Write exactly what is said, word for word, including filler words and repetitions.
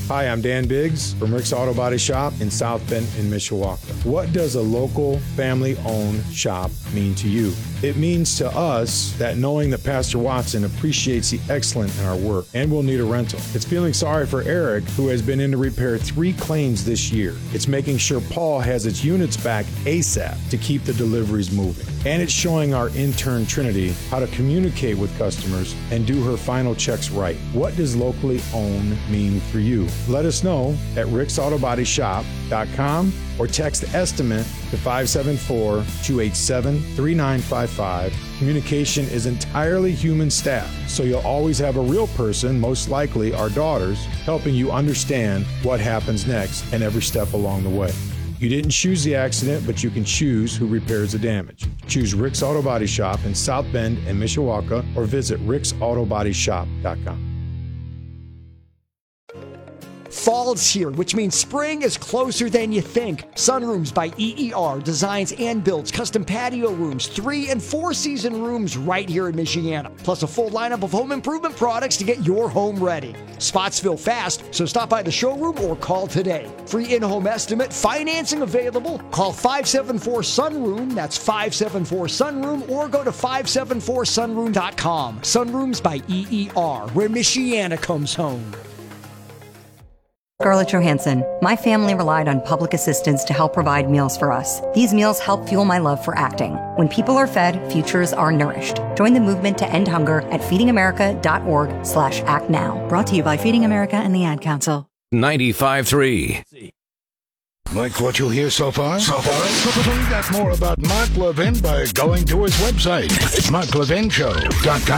Hi, I'm Dan Biggs from Rick's Auto Body Shop in South Bend in Mishawaka. What does a local family-owned shop mean to you? It means to us that knowing that Pastor Watson appreciates the excellence in our work and will need a rental. It's feeling sorry for Eric, who has been in to repair three claims this year. It's making sure Paul has its units back ASAP to keep the deliveries moving. And it's showing our intern Trinity how to communicate with customers and do her final checks right. What does locally owned mean for you? Let us know at ricks auto body shop dot com or text estimate to five seven four, two eight seven, three nine five five. Communication is entirely human staff, so you'll always have a real person, most likely our daughters, helping you understand what happens next and every step along the way. You didn't choose the accident, but you can choose who repairs the damage. Choose Rick's Auto Body Shop in South Bend and Mishawaka or visit ricks auto body shop dot com. Fall's here, which means spring is closer than you think. Sunrooms by E E R designs and builds custom patio rooms, three and four season rooms right here in Michiana, plus a full lineup of home improvement products to get your home ready. Spots fill fast, so stop by the showroom or call today. Free in-home estimate, financing available. Call five seven four sunroom, that's five seven four sunroom, or go to five seven four sunroom dot com. Sunrooms by E E R, where Michiana comes home. Scarlett Johansson. My family relied on public assistance to help provide meals for us. These meals help fuel my love for acting. When people are fed, futures are nourished. Join the movement to end hunger at feeding america dot org slash act now. Brought to you by Feeding America and the Ad Council. ninety-five point three. Like what you hear so far? So far? Find out more about Mark Levin by going to his website, mark levin show dot com.